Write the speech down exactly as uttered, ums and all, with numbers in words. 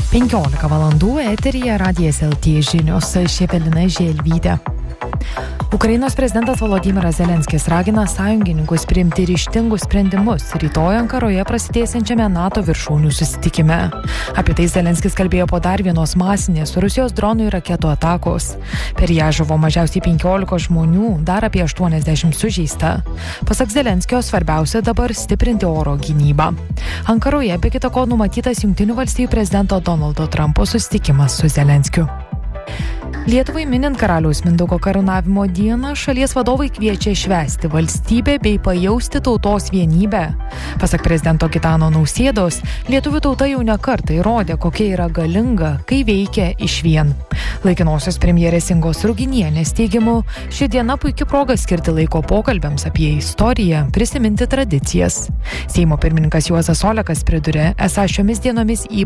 penkiolika valandų eteryje Radijas L T žinios, aš Evelina Želvytė. Ukrainos prezidentas Volodymyras Zelenskis ragina sąjungininkus priimti ryžtingus sprendimus rytoj Ankaroje prasidėsiančiame NATO viršūnių susitikime. Apie tai Zelenskis kalbėjo po dar vienos masinės Rusijos dronų ir raketų atakos. Per ją žuvo mažiausiai penkiolika žmonių, dar apie aštuoniasdešimt sužeista. Pasak Zelenskio, svarbiausia dabar stiprinti oro gynybą. Ankaroje be kita ko numatytas Jungtinių valstijų prezidento Donaldo Trumpo susitikimas su Zelenskiu. Lietuvai minint Karaliaus Mindaugo karūnavimo dieną, šalies vadovai kviečia švęsti valstybę bei pajausti tautos vienybę. Pasak prezidento Gitano Nausėdos, lietuvių tauta jau ne kartą įrodė, kokia yra galinga, kai veikia išvien. Laikinosios premjerės Ingos Ruginienės teigimu, ši diena puikia proga skirti laiko pokalbiams apie istoriją, prisiminti tradicijas. Seimo pirmininkas Juozas Olekas priduria, esą šiomis dienomis į